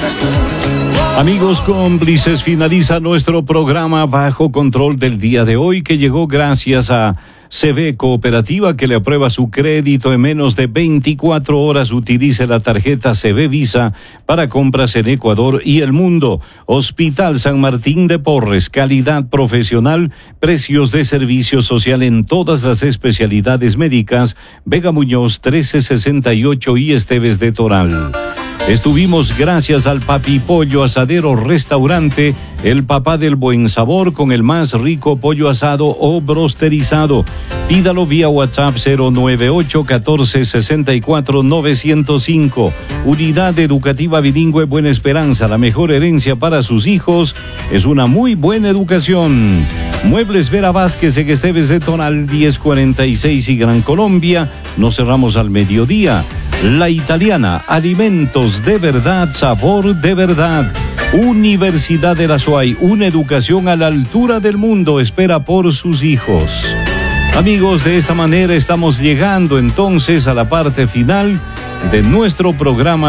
Amigos cómplices, finaliza nuestro programa Bajo Control del día de hoy, que llegó gracias a CB Cooperativa, que le aprueba su crédito en menos de 24 horas. Utilice la tarjeta CB Visa para compras en Ecuador y el mundo. Hospital San Martín de Porres, calidad profesional, precios de servicio social en todas las especialidades médicas. Vega Muñoz 1368 y Esteves de Toral. Estuvimos gracias al Papi Pollo Asadero Restaurante, el papá del buen sabor, con el más rico pollo asado o brosterizado. Pídalo vía WhatsApp 098-1464-905. Unidad Educativa Bilingüe Buena Esperanza, la mejor herencia para sus hijos es una muy buena educación. Muebles Vera Vázquez en Esteves de Toral 1046 y Gran Colombia. Nos cerramos al mediodía. La Italiana, alimentos de verdad, sabor de verdad. Universidad de la SUAY, una educación a la altura del mundo, espera por sus hijos. Amigos, de esta manera estamos llegando entonces a la parte final de nuestro programa.